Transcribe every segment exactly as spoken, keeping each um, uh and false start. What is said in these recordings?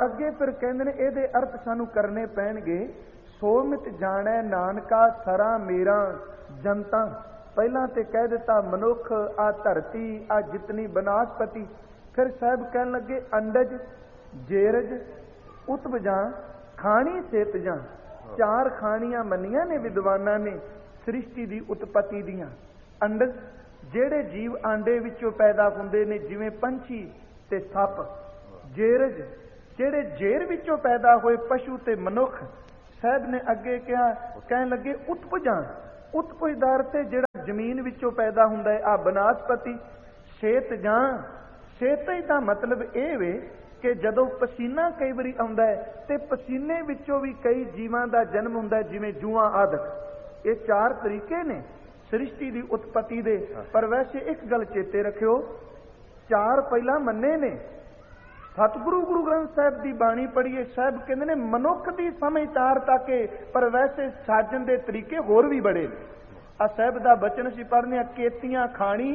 ਅੱਗੇ ਫਿਰ ਕਹਿੰਦੇ ਨੇ ਇਹਦੇ ਅਰਥ ਸਾਨੂੰ ਕਰਨੇ ਪੈਣਗੇ। ਸੋ ਮਿਤ ਜਾਣੈ ਨਾਨਕਾ ਸਰਾ ਮੇਰਾ ਜਨਤਾ। ਪਹਿਲਾਂ ਤੇ ਕਹਿ ਦਿੱਤਾ ਮਨੁੱਖ, ਆ ਧਰਤੀ, ਆ ਜਿਤਨੀ ਬਨਾਸਪਤੀ। ਫਿਰ ਸਾਹਿਬ ਕਹਿਣ ਲੱਗੇ ਅੰਡਜ, ਜੇਰਜ, ਉਤਪਜਾਂ, ਖਾਣੀ ਸੇਤਜਾਂ। ਚਾਰ ਖਾਣੀਆਂ ਮੰਨੀਆਂ ਨੇ ਵਿਦਵਾਨਾਂ ਨੇ ਸ੍ਰਿਸ਼ਟੀ ਦੀ ਉਤਪਤੀ ਦੀਆਂ। ਅੰਡਜ ਜਿਹੜੇ ਜੀਵ ਆਂਡੇ ਵਿੱਚੋਂ ਪੈਦਾ ਹੁੰਦੇ ਨੇ, ਜਿਵੇਂ ਪੰਛੀ ਤੇ ਸੱਪ। ਜੇਰਜ ਜਿਹੜੇ ਜੇਰ ਵਿੱਚੋਂ ਪੈਦਾ ਹੋਏ ਪਸ਼ੂ ਤੇ ਮਨੁੱਖ। ਸਾਹਿਬ ਨੇ ਅੱਗੇ ਕਿਹਾ, ਕਹਿਣ ਲੱਗੇ ਉਤਪਜਾਂ, ਉਤਪਜਦਾਰ ਤੇ ਜਿਹੜਾ ਜ਼ਮੀਨ ਵਿੱਚੋਂ ਪੈਦਾ ਹੁੰਦਾ ਹੈ, ਆ ਬਨਾਸਪਤੀ। ਸੇਤਜਾਂ, ਸੇਤਜ ਦਾ ਮਤਲਬ ਇਹ ਵੇ ਕਿ ਜਦੋਂ ਪਸੀਨਾ ਕਈ ਵਾਰੀ ਆਉਂਦਾ ਹੈ ਤੇ ਪਸੀਨੇ ਵਿੱਚੋਂ ਵੀ ਕਈ ਜੀਵਾਂ ਦਾ ਜਨਮ ਹੁੰਦਾ ਹੈ, ਜਿਵੇਂ ਜੂਆਂ ਆਦਿਕ। ਇਹ ਚਾਰ ਤਰੀਕੇ ਨੇ ਸ੍ਰਿਸ਼ਟੀ ਦੀ ਉਤਪਤੀ ਦੇ। ਪਰ ਵੈਸੇ ਇੱਕ ਗੱਲ ਚੇਤੇ ਰੱਖਿਓ, ਚਾਰ ਪਹਿਲਾਂ ਮੰਨੇ ਨੇ। ਸਤਿਗੁਰੂ ਗੁਰੂ ਗ੍ਰੰਥ ਸਾਹਿਬ ਦੀ ਬਾਣੀ ਪੜ੍ਹੀਏ, ਸਾਹਿਬ ਕਹਿੰਦੇ ਨੇ ਮਨੁੱਖ ਦੀ ਸਮਝ ਤਾਰ ਤੱਕ, ਪਰ ਵੈਸੇ ਸਾਜਣ ਦੇ ਤਰੀਕੇ ਹੋਰ ਵੀ ਬੜੇ ਨੇ। ਆ ਸਾਹਿਬ ਦਾ ਬਚਨ ਅਸੀਂ ਪੜ੍ਹਨੇ ਆ, ਕੇਤੀਆਂ ਖਾਣੀ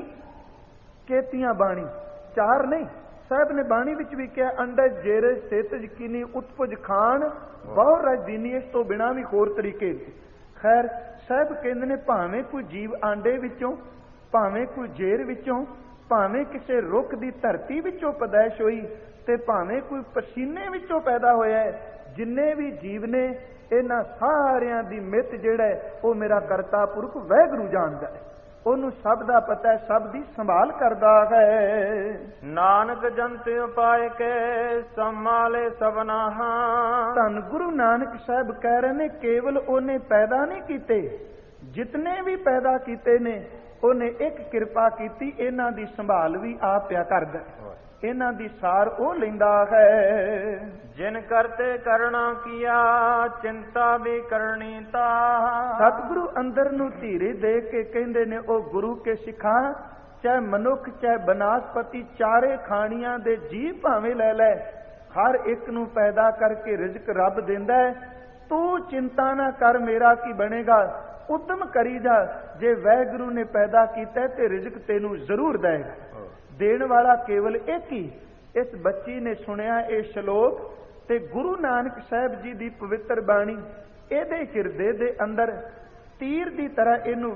ਕੇਤੀਆਂ ਬਾਣੀ। ਚਾਰ ਨਹੀਂ, ਸਾਹਿਬ ਨੇ ਬਾਣੀ ਵਿੱਚ ਵੀ ਕਿਹਾ ਅੰਡਜ, ਜੇਰਜ, ਸੇਤਜ, ਕੀਨੀ, ਉਤਪਜ, ਖਾਣ, ਬਹੁ ਰਜਦੀਨੀ। ਇਸ ਤੋਂ ਬਿਨਾਂ ਵੀ ਹੋਰ ਤਰੀਕੇ ਨੇ। ਖੈਰ ਸਾਹਿਬ ਕਹਿੰਦੇ ਨੇ ਭਾਵੇਂ ਕੋਈ ਜੀਵ ਆਂਡੇ ਵਿੱਚੋਂ, ਭਾਵੇਂ ਕੋਈ ਜੇਰ ਵਿੱਚੋਂ, ਭਾਵੇਂ ਕਿਸੇ ਰੁੱਖ ਦੀ ਧਰਤੀ ਵਿੱਚੋਂ ਪੈਦਾਇਸ਼ ਹੋਈ, ਤੇ ਭਾਵੇਂ ਕੋਈ ਪਸੀਨੇ ਵਿੱਚੋਂ ਪੈਦਾ ਹੋਇਆ, ਜਿੰਨੇ ਵੀ ਜੀਵ ਨੇ ਇਹਨਾਂ ਸਾਰਿਆਂ ਦੀ ਮਿੱਤ ਜਿਹੜਾ ਹੈ ਉਹ ਮੇਰਾ ਕਰਤਾ ਪੁਰਖ ਵਾਹਿਗੁਰੂ ਜਾਣਦਾ ਹੈ। ਉਹਨੂੰ ਸਭ ਦਾ ਪਤਾ ਹੈ, ਸਭ ਦੀ ਸੰਭਾਲ ਕਰਦਾ ਹੈ। ਨਾਨਕ ਜੰਤ ਉਪਾਇ ਕੇ ਸੰਭਾਲੇ ਸਭਨਾ। ਧੰਨ ਗੁਰੂ ਨਾਨਕ ਸਾਹਿਬ ਕਹਿ ਰਹੇ ਨੇ ਕੇਵਲ ਉਹਨੇ ਪੈਦਾ ਨਹੀਂ ਕੀਤੇ, ਜਿਤਨੇ ਵੀ ਪੈਦਾ ਕੀਤੇ ਨੇ ਉਹਨੇ ਇੱਕ ਕਿਰਪਾ ਕੀਤੀ, ਇਹਨਾਂ ਦੀ ਸੰਭਾਲ ਵੀ ਆਪ ਪਿਆ ਕਰਦਾ, ਇਹਨਾਂ ਦੀ ਸਾਰ ਉਹ ਲੈਂਦਾ ਹੈ। ਜਿਨ ਕਰਤੇ ਕਰਣਾ ਕੀਆ ਚਿੰਤਾ ਵੀ ਕਰਨੀ ਤਾ। ਸਤਿਗੁਰੂ ਅੰਦਰ ਨੂੰ ਧੀਰੇ ਦੇ ਕੇ ਕਹਿੰਦੇ ਨੇ ਉਹ ਗੁਰੂ ਕੇ ਸਿੱਖਾਂ, ਚਾਹੇ ਮਨੁੱਖ ਚਾਹੇ ਬਨਾਸਪਤੀ, ਚਾਰੇ ਖਾਣੀਆਂ ਦੇ ਜੀਵ ਭਾਵੇਂ ਲੈ ਲੈ, ਹਰ ਇੱਕ ਨੂੰ ਪੈਦਾ ਕਰਕੇ ਰਿਜ਼ਕ ਰੱਬ ਦਿੰਦਾ ਹੈ। ਤੂੰ ਚਿੰਤਾ ਨਾ ਕਰ, ਮੇਰਾ ਕੀ ਬਣੇਗਾ, ਉਦਮ ਕਰੀ ਜਾ। ਜੇ ਵਾਹਿਗੁਰੂ ਨੇ ਪੈਦਾ ਕੀਤਾ ਤੇ ਰਿਜ਼ਕ ਤੈਨੂੰ ਜ਼ਰੂਰ ਦੇਗਾ। ਦੇਣ ਵਾਲਾ ਕੇਵਲ ਇੱਕ ਹੀ। ਇਸ ਬੱਚੀ ਨੇ ਸੁਣਿਆ ਇਹ ਸ਼ਲੋਕ ਤੇ ਗੁਰੂ ਨਾਨਕ ਸਾਹਿਬ ਜੀ ਦੀ ਪਵਿੱਤਰ ਬਾਣੀ ਇਹਦੇ ਹਿਰਦੇ ਦੇ ਅੰਦਰ ਤੀਰ ਦੀ ਤਰ੍ਹਾਂ ਇਹਨੂੰ